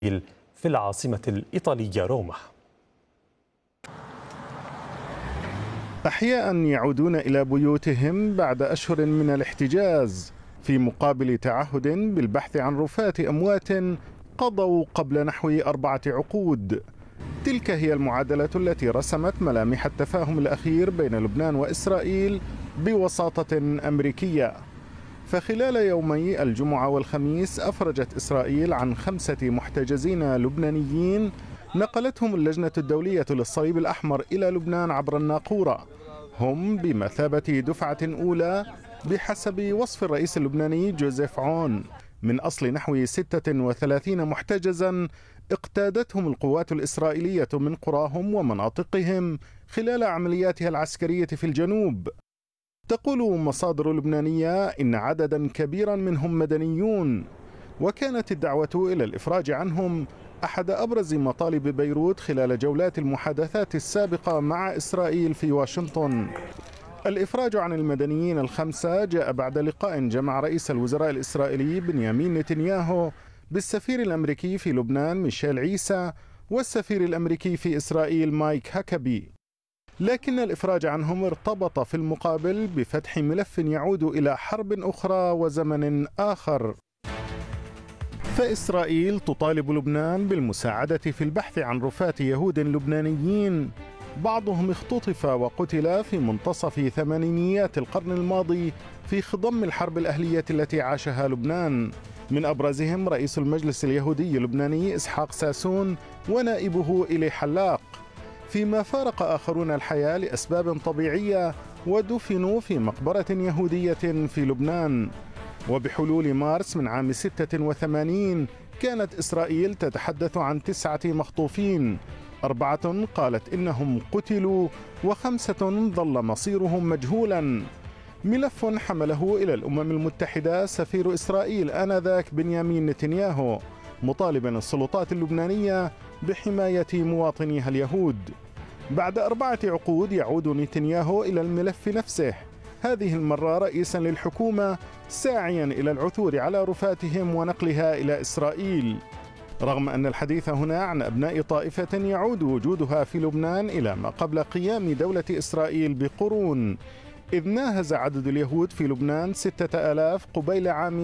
في العاصمة الإيطالية روما. أحياء يعودون إلى بيوتهم بعد أشهر من الاحتجاز في مقابل تعهد بالبحث عن رفات أموات قضوا قبل نحو 4 عقود. تلك هي المعادلة التي رسمت ملامح التفاهم الأخير بين لبنان وإسرائيل بوساطة أمريكية. فخلال يومي الجمعة والخميس أفرجت إسرائيل عن 5 محتجزين لبنانيين نقلتهم اللجنة الدولية للصليب الأحمر إلى لبنان عبر الناقورة. هم بمثابة دفعة أولى بحسب وصف الرئيس اللبناني جوزيف عون من أصل نحو 36 محتجزا اقتادتهم القوات الإسرائيلية من قراهم ومناطقهم خلال عملياتها العسكرية في الجنوب. تقول مصادر لبنانية إن عددا كبيرا منهم مدنيون، وكانت الدعوة إلى الإفراج عنهم أحد أبرز مطالب بيروت خلال جولات المحادثات السابقة مع إسرائيل في واشنطن. الإفراج عن المدنيين ال5 جاء بعد لقاء جمع رئيس الوزراء الإسرائيلي بنيامين نتنياهو بالسفير الأمريكي في لبنان ميشيل عيسى والسفير الأمريكي في إسرائيل مايك هاكابي. لكن الإفراج عنهم ارتبط في المقابل بفتح ملف يعود إلى حرب أخرى وزمن آخر. فإسرائيل تطالب لبنان بالمساعدة في البحث عن رفات يهود لبنانيين بعضهم اختطف وقتل في منتصف ثمانينيات القرن الماضي في خضم الحرب الأهلية التي عاشها لبنان، من أبرزهم رئيس المجلس اليهودي اللبناني إسحاق ساسون ونائبه إلي حلاق، فيما فارق آخرون الحياة لأسباب طبيعية ودفنوا في مقبرة يهودية في لبنان. وبحلول مارس من عام 86 كانت إسرائيل تتحدث عن 9 مخطوفين، 4 قالت إنهم قتلوا و5 ظل مصيرهم مجهولا. ملف حمله إلى الأمم المتحدة سفير إسرائيل آنذاك بنيامين نتنياهو مطالبا السلطات اللبنانية بحماية مواطنيها اليهود. بعد 4 عقود يعود نتنياهو إلى الملف نفسه، هذه المرة رئيسا للحكومة ساعيا إلى العثور على رفاتهم ونقلها إلى إسرائيل، رغم أن الحديث هنا عن أبناء طائفة يعود وجودها في لبنان إلى ما قبل قيام دولة إسرائيل بقرون، إذ ناهز عدد اليهود في لبنان 6000 قبيل عام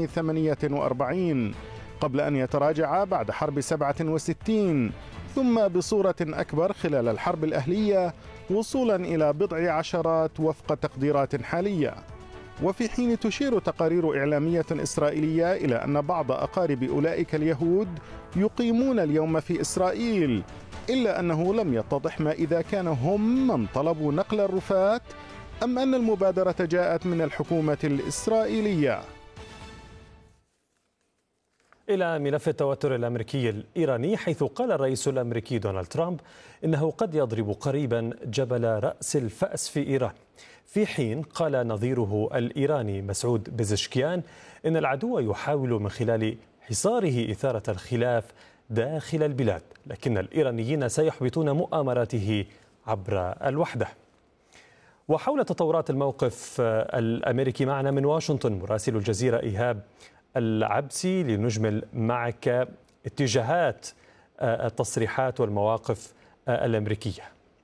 48 قبل أن يتراجع بعد حرب 67 ثم بصورة أكبر خلال الحرب الأهلية وصولا إلى بضع عشرات وفق تقديرات حالية. وفي حين تشير تقارير إعلامية إسرائيلية إلى أن بعض أقارب أولئك اليهود يقيمون اليوم في إسرائيل، إلا أنه لم يتضح ما إذا كان هم من طلبوا نقل الرفات أم أن المبادرة جاءت من الحكومة الإسرائيلية. إلى ملف التوتر الأمريكي الإيراني، حيث قال الرئيس الأمريكي دونالد ترامب إنه قد يضرب قريبا جبل رأس الفأس في إيران، في حين قال نظيره الإيراني مسعود بزشكيان إن العدو يحاول من خلال حصاره إثارة الخلاف داخل البلاد، لكن الإيرانيين سيحبطون مؤامراته عبر الوحدة. وحول تطورات الموقف الأمريكي معنا من واشنطن مراسل الجزيرة إيهاب العبسي لنجمل معك اتجاهات التصريحات والمواقف الأمريكية.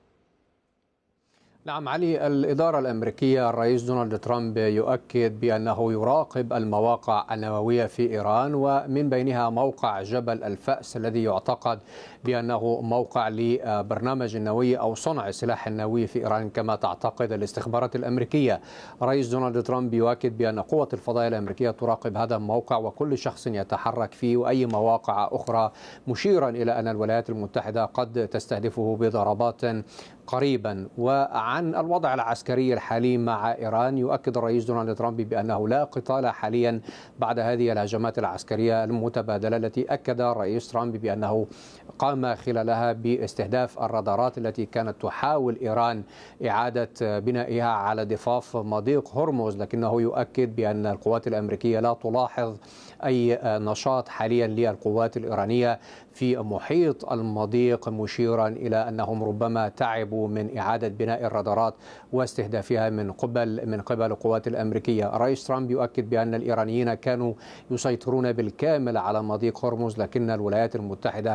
نعم علي، الإدارة الأمريكية الرئيس دونالد ترامب يؤكد بأنه يراقب المواقع النووية في إيران، ومن بينها موقع جبل الفأس الذي يعتقد بأنه موقع لبرنامج النووي أو صنع السلاح النووي في إيران كما تعتقد الاستخبارات الأمريكية. الرئيس دونالد ترامب يؤكد بأن قوة الفضاء الأمريكية تراقب هذا الموقع وكل شخص يتحرك فيه وأي مواقع أخرى، مشيرا إلى أن الولايات المتحدة قد تستهدفه بضربات قريبا. وعن الوضع العسكري الحالي مع إيران، يؤكد الرئيس دونالد ترامب بأنه لا قتال حاليا بعد هذه الهجمات العسكرية المتبادلة التي أكد الرئيس ترامب بأنه قام خلالها باستهداف الرادارات التي كانت تحاول إيران إعادة بنائها على ضفاف مضيق هرمز، لكنه يؤكد بأن القوات الأمريكية لا تلاحظ أي نشاط حاليا للقوات الإيرانية في محيط المضيق، مشيرا إلى أنهم ربما تعبوا من إعادة بناء الرادارات واستهدافها من قبل القوات الأمريكية. الرئيس ترامب يؤكد بأن الإيرانيين كانوا يسيطرون بالكامل على مضيق هرمز، لكن الولايات المتحدة